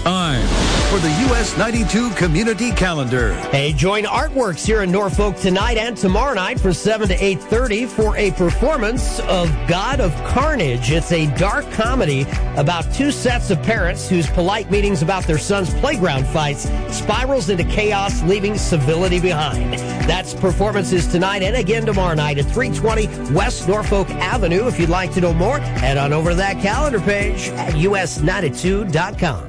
time for the US 92 Community Calendar. Hey, join Artworks here in Norfolk tonight and tomorrow night for 7 to 8:30 for a performance of God of Carnage. It's a dark comedy about two sets of parents whose polite meetings about their son's playground fights spirals into chaos, leaving civility behind. That's performances tonight and again tomorrow night at 320 West Norfolk Avenue. If you'd like to know more, head on over to that calendar page at us92.com.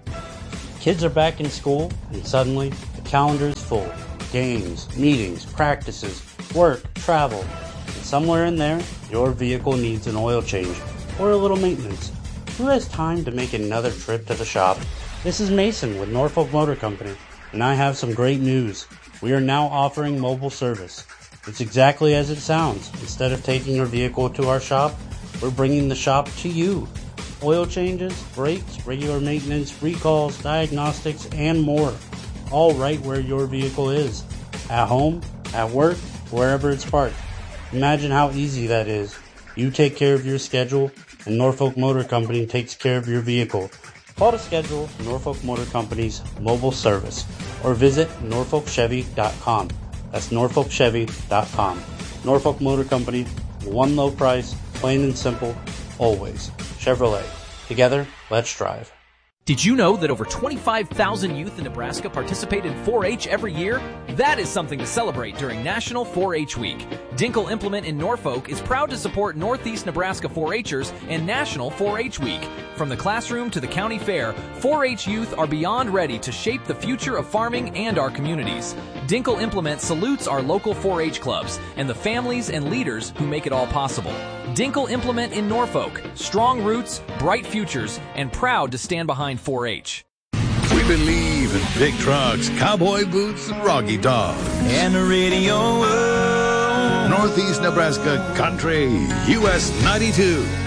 Kids are back in school, and suddenly the calendar is full. Games, meetings, practices, work, travel, and somewhere in there, your vehicle needs an oil change or a little maintenance. Who has time to make another trip to the shop? This is Mason with Norfolk Motor Company, and I have some great news. We are now offering mobile service. It's exactly as it sounds. Instead of taking your vehicle to our shop, we're bringing the shop to you. Oil changes, brakes, regular maintenance, recalls, diagnostics, and more. All right where your vehicle is. At home, at work, wherever it's parked. Imagine how easy that is. You take care of your schedule, and Norfolk Motor Company takes care of your vehicle. Call to schedule Norfolk Motor Company's mobile service or visit norfolkchevy.com. That's norfolkchevy.com. Norfolk Motor Company, one low price, plain and simple, always. Chevrolet. Together, let's drive. Did you know that over 25,000 youth in Nebraska participate in 4-H every year? That is something to celebrate during National 4-H Week. Dinkel Implement in Norfolk is proud to support Northeast Nebraska 4-H'ers and National 4-H Week. From the classroom to the county fair, 4-H youth are beyond ready to shape the future of farming and our communities. Dinkel Implement salutes our local 4-H clubs and the families and leaders who make it all possible. Dinkel Implement in Norfolk, strong roots, bright futures, and proud to stand behind 4-H. We believe in big trucks, cowboy boots, and Roggy Dog. And the radio. Northeast Nebraska Country, US 92.